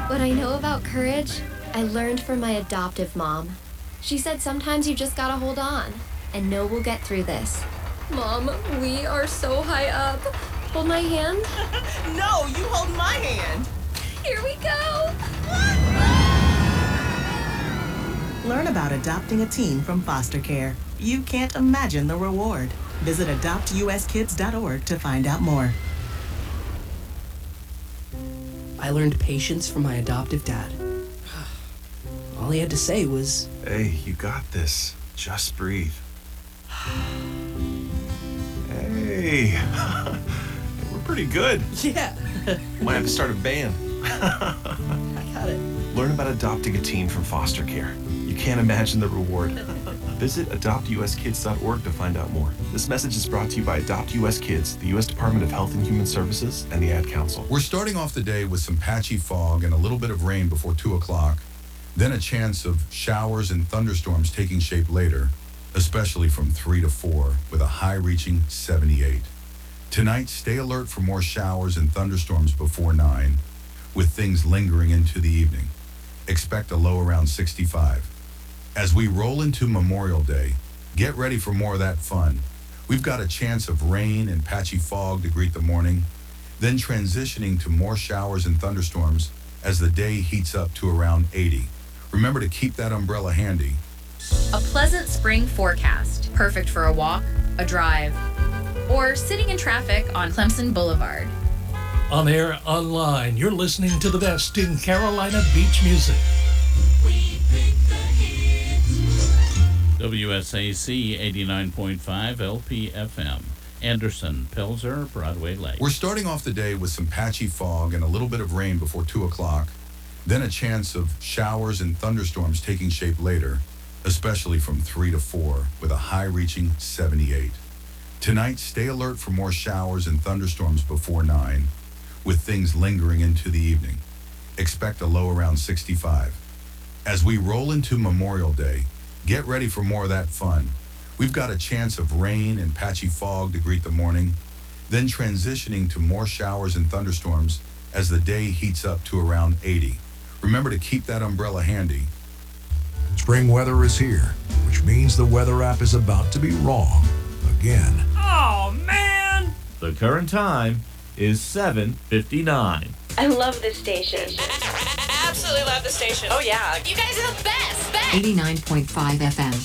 What I know about courage, I learned from my adoptive mom. She said sometimes you just gotta hold on and know we'll get through this. Mom, we are so high up. Hold my hand. No, you hold my hand. Here we go. Learn about adopting a teen from foster care. You can't imagine the reward. Visit adoptuskids.org to find out more. I learned patience from my adoptive dad. All he had to say was, Hey, you got this. Just breathe. Hey, we're pretty good. yeah, Might have to start a band. I got it. Learn about adopting a teen from foster care. You can't imagine the reward. Visit adoptuskids.org to find out more. This message is brought to you by Adopt US Kids, the U.S. Department of Health and Human Services, and the Ad Council. We're starting off the day with some patchy fog and a little bit of rain before 2 o'clock, then a chance of showers and thunderstorms taking shape later, especially from 3 to 4, with a high reaching 78. Tonight, stay alert for more showers and thunderstorms before 9, with things lingering into the evening. Expect a low around 65. As we roll into Memorial Day, get ready for more of that fun. We've got a chance of rain and patchy fog to greet the morning, then transitioning to more showers and thunderstorms as the day heats up to around 80. Remember to keep that umbrella handy. A pleasant spring forecast, perfect for a walk, a drive, or sitting in traffic on Clemson Boulevard. On air, online, you're listening to the best in Carolina beach music. WSAC 89.5 LPFM. Anderson, Pelzer, Broadway Lake. We're starting off the day with some patchy fog and a little bit of rain before 2 o'clock, then a chance of showers and thunderstorms taking shape later, especially from 3 to 4, with a high reaching 78. Tonight, stay alert for more showers and thunderstorms before 9, with things lingering into the evening. Expect a low around 65. As we roll into Memorial Day, get ready for more of that fun. We've got a chance of rain and patchy fog to greet the morning, then transitioning to more showers and thunderstorms as the day heats up to around 80. Remember to keep that umbrella handy. Spring weather is here, which means the weather app is about to be wrong again. Oh, man! The current time is 7:59. I love this station. Absolutely love the station. Oh, yeah. You guys are the best. 89.5 FM.